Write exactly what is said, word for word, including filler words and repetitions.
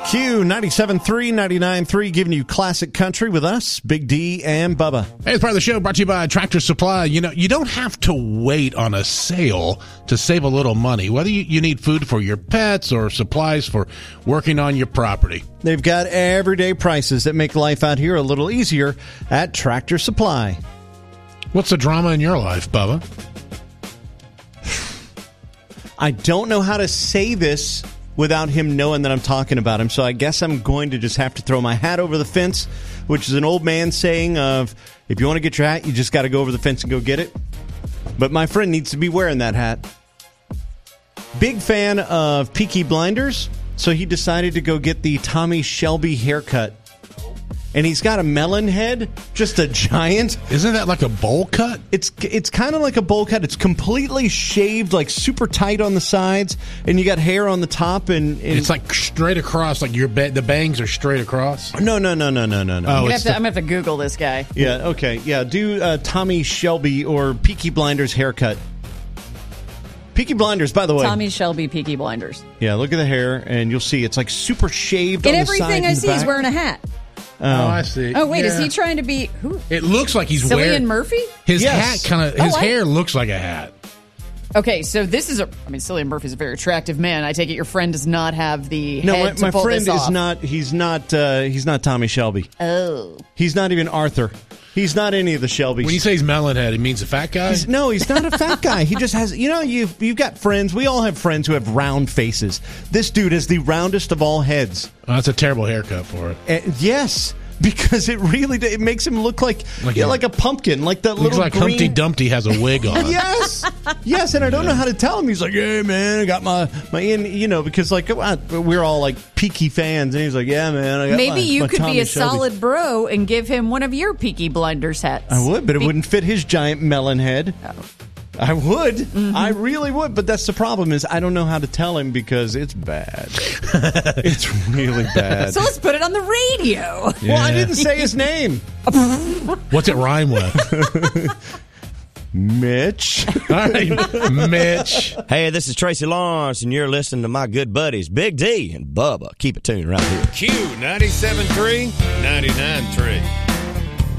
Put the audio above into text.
Q ninety-seven point three, ninety-nine point three, giving you classic country with us, Big D and Bubba. Hey, it's part of the show brought to you by Tractor Supply. You know, you don't have to wait on a sale to save a little money, whether you, you need food for your pets or supplies for working on your property. They've got everyday prices that make life out here a little easier at Tractor Supply. What's the drama in your life, Bubba? I don't know how to say this without him knowing that I'm talking about him, so I guess I'm going to just have to throw my hat over the fence, which is an old man saying of, if you want to get your hat, you just got to go over the fence and go get it. But my friend needs to be wearing that hat. Big fan of Peaky Blinders, so he decided to go get the Tommy Shelby haircut. And he's got a melon head, just a giant. Isn't that like a bowl cut? It's it's kind of like a bowl cut. It's completely shaved, like super tight on the sides, and you got hair on the top. And, and it's like straight across, like your ba- the bangs are straight across. No, no, no, no, no, no, no. Oh, I'm, gonna have to, the, I'm gonna have to Google this guy. Yeah, okay, yeah. Do uh, Tommy Shelby or Peaky Blinders haircut. Peaky Blinders, by the way. Tommy Shelby, Peaky Blinders. Yeah, look at the hair, and you'll see it's like super shaved. And on the side everything I and the see back. is wearing a hat. Oh, oh, I see. Oh, wait, yeah. is he trying to be who? It looks like he's Cillian wearing Murphy? His Yes. hat kind of his Oh, I- hair looks like a hat. Okay, so this is a. I mean, Cillian Murphy's a very attractive man. I take it your friend does not have the No, head my, to my pull friend this is off. not. He's not. Uh, he's not Tommy Shelby. Oh, He's not even Arthur. He's not any of the Shelbys. When you say he's melon head, it means a fat guy. He's, no, he's not a fat guy. He just has, you know, you've, you've got friends. We all have friends who have round faces. This dude is the roundest of all heads. Oh, that's a terrible haircut for it. Uh, yes, because it really it makes him look like Like yeah, a- like a pumpkin, like the Looks little like green. Humpty Dumpty has a wig on. Yes, yes, and I don't know how to tell him. He's like, "Hey, man, I got my my in," you know, because like we're all like Peaky fans, and he's like, "Yeah, man, I got maybe my, you my could Tommy be a Shelby." solid bro and give him one of your Peaky Blinders hats. I would, but it Be- wouldn't fit his giant melon head. Oh. I would. Mm-hmm. I really would. But that's the problem is I don't know how to tell him because it's bad. It's really bad. So let's put it on the radio. Yeah. Well, I didn't say his name. What's it rhyme with? Mitch. All right, Mitch. Hey, this is Tracy Lawrence, and you're listening to my good buddies, Big D and Bubba. Keep it tuned right here. Q ninety-seven point three, ninety-nine point three.